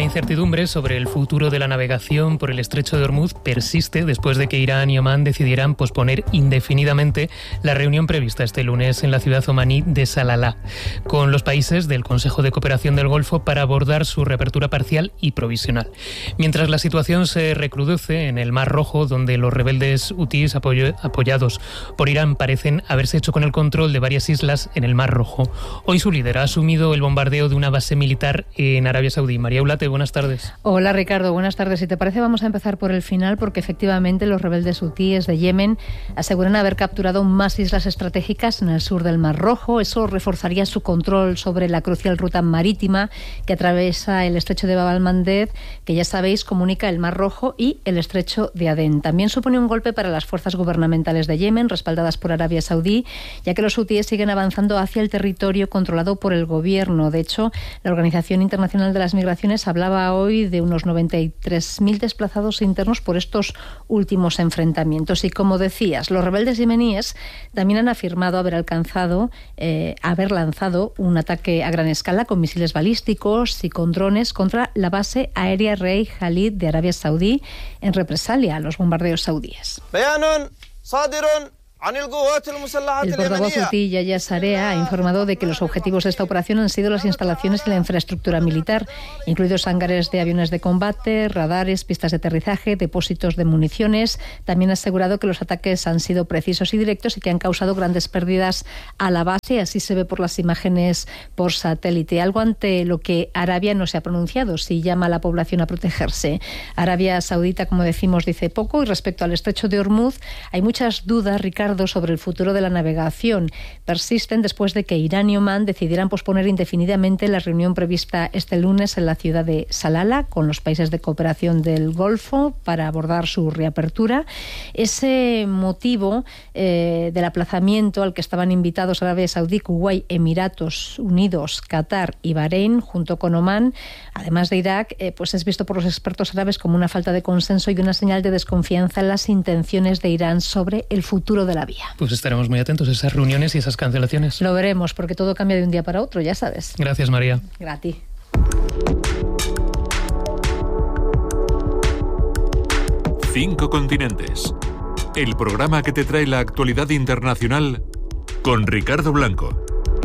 incertidumbre sobre el futuro de la navegación por el estrecho de Ormuz persiste después de que Irán y Omán decidieran posponer indefinidamente la reunión prevista este lunes en la ciudad omaní de Salalah, con los países del Consejo de Cooperación del Golfo para abordar su reapertura parcial y provisional. Mientras la situación se recrudece en el Mar Rojo, donde los rebeldes hutíes apoyados por Irán parecen haberse hecho con el control de varias islas en el Mar Rojo. Hoy su líder ha asumido el bombardeo de una base militar en Arabia Saudí. María Ulate, buenas tardes. Hola Ricardo, buenas tardes. Si te parece vamos a empezar por el final, porque efectivamente los rebeldes hutíes de Yemen aseguran haber capturado más islas estratégicas en el sur del Mar Rojo. Eso reforzaría su control sobre la crucial ruta marítima que atraviesa el estrecho de Bab al-Mandeb, que ya sabéis comunica el Mar Rojo y el estrecho de Adén. También supone un golpe para las fuerzas gubernamentales de Yemen, respaldadas por Arabia Saudí, ya que los hutíes siguen avanzando hacia el territorio controlado por el gobierno. De hecho, la Organización Internacional de las Migraciones hablaba hoy de unos 93.000 desplazados internos por estos últimos enfrentamientos. Y como decías, los rebeldes yemeníes también han afirmado haber lanzado un ataque a gran escala con misiles balísticos y con drones contra la base aérea Rey Khalid de Arabia Saudí en represalia a los bombardeos saudíes. El portavoz hutí Yahya Sarea ha informado de que los objetivos de esta operación han sido las instalaciones y la infraestructura militar, incluidos hangares de aviones de combate, radares, pistas de aterrizaje, depósitos de municiones. También ha asegurado que los ataques han sido precisos y directos y que han causado grandes pérdidas a la base. Así se ve por las imágenes por satélite. Algo ante lo que Arabia no se ha pronunciado, si llama a la población a protegerse. Arabia Saudita, como decimos, dice poco. Y respecto al estrecho de Ormuz, hay muchas dudas, Ricardo, sobre el futuro de la navegación. Persisten después de que Irán y Omán decidieran posponer indefinidamente la reunión prevista este lunes en la ciudad de Salalah con los países de cooperación del Golfo para abordar su reapertura. Ese motivo del aplazamiento al que estaban invitados Arabia Saudí, Kuwait, Emiratos Unidos, Qatar y Bahrein, junto con Omán, además de Irak, pues es visto por los expertos árabes como una falta de consenso y una señal de desconfianza en las intenciones de Irán sobre el futuro de la vía. Pues estaremos muy atentos a esas reuniones y esas cancelaciones. Lo veremos, porque todo cambia de un día para otro, ya sabes. Gracias, María. Gracias. 5 continentes. El programa que te trae la actualidad internacional con Ricardo Blanco.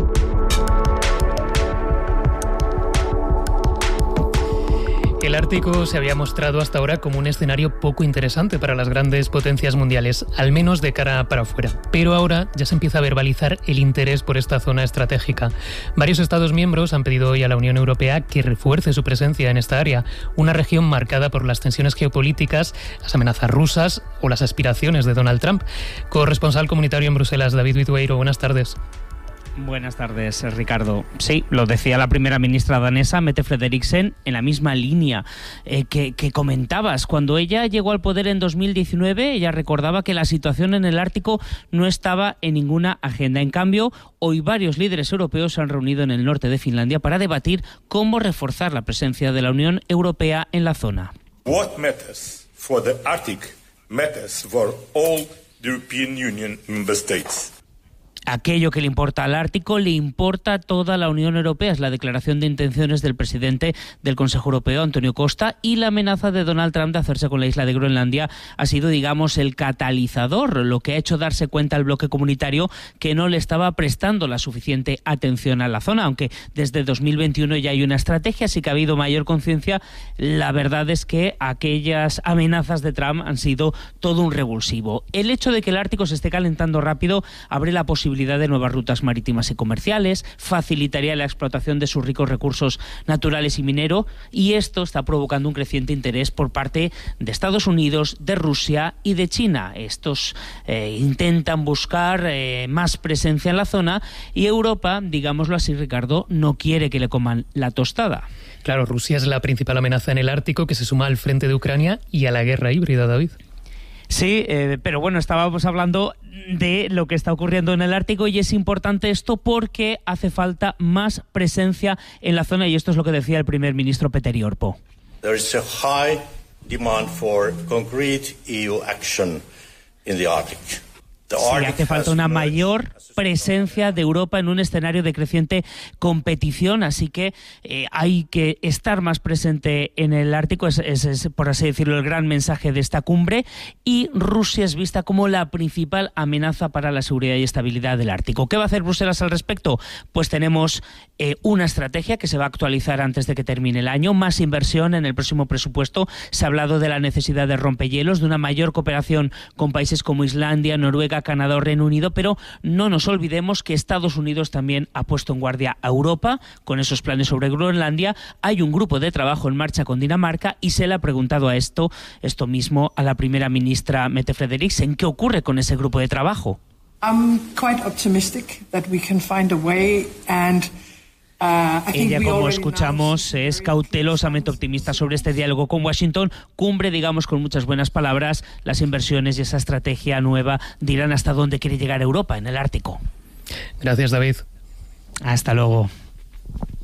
El Ártico se había mostrado hasta ahora como un escenario poco interesante para las grandes potencias mundiales, al menos de cara para afuera. Pero ahora ya se empieza a verbalizar el interés por esta zona estratégica. Varios Estados miembros han pedido hoy a la Unión Europea que refuerce su presencia en esta área, una región marcada por las tensiones geopolíticas, las amenazas rusas o las aspiraciones de Donald Trump. Corresponsal comunitario en Bruselas, David Vitueiro, buenas tardes. Buenas tardes, Ricardo. Sí, lo decía la primera ministra danesa, Mette Frederiksen, en la misma línea que comentabas. Cuando ella llegó al poder en 2019, ella recordaba que la situación en el Ártico no estaba en ninguna agenda. En cambio, hoy varios líderes europeos se han reunido en el norte de Finlandia para debatir cómo reforzar la presencia de la Unión Europea en la zona. What matters for the Arctic matters for all the European Union member states. Aquello que le importa al Ártico le importa a toda la Unión Europea. Es la declaración de intenciones del presidente del Consejo Europeo, Antonio Costa, y la amenaza de Donald Trump de hacerse con la isla de Groenlandia ha sido, digamos, el catalizador, lo que ha hecho darse cuenta al bloque comunitario que no le estaba prestando la suficiente atención a la zona. Aunque desde 2021 ya hay una estrategia, sí que ha habido mayor conciencia. La verdad es que aquellas amenazas de Trump han sido todo un revulsivo. El hecho de que el Ártico se esté calentando rápido abre la posibilidad de nuevas rutas marítimas y comerciales, facilitaría la explotación de sus ricos recursos naturales y minero, y esto está provocando un creciente interés por parte de Estados Unidos, de Rusia y de China. Estos intentan buscar más presencia en la zona, y Europa, digámoslo así, Ricardo, no quiere que le coman la tostada. Claro, Rusia es la principal amenaza en el Ártico, que se suma al frente de Ucrania y a la guerra híbrida, David. Sí, pero bueno, estábamos hablando de lo que está ocurriendo en el Ártico, y es importante esto porque hace falta más presencia en la zona, y esto es lo que decía el primer ministro Petteri Orpo. There is a high demand for concrete EU action in the Arctic. Sí, hace falta una mayor presencia de Europa en un escenario de creciente competición, así que hay que estar más presente en el Ártico, es, por así decirlo, el gran mensaje de esta cumbre, y Rusia es vista como la principal amenaza para la seguridad y estabilidad del Ártico. ¿Qué va a hacer Bruselas al respecto? Pues tenemos una estrategia que se va a actualizar antes de que termine el año, más inversión en el próximo presupuesto. Se ha hablado de la necesidad de rompehielos, de una mayor cooperación con países como Islandia, Noruega, Canadá o Reino Unido, pero no nos olvidemos que Estados Unidos también ha puesto en guardia a Europa con esos planes sobre Groenlandia. Hay un grupo de trabajo en marcha con Dinamarca y se le ha preguntado esto mismo a la primera ministra Mette Frederiksen. ¿Qué ocurre con ese grupo de trabajo? I'm quite optimistic that we can find a way and ella, como escuchamos, es cautelosamente optimista sobre este diálogo con Washington. Cumbre, digamos, con muchas buenas palabras. Las inversiones y esa estrategia nueva dirán hasta dónde quiere llegar Europa en el Ártico. Gracias, David. Hasta luego.